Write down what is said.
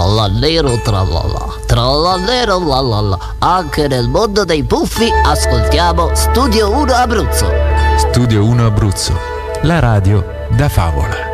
trallallero trallallà, trallallero lallallà. Anche nel mondo dei puffi ascoltiamo Studio 1 Abruzzo. Studio 1 Abruzzo, la radio da favola.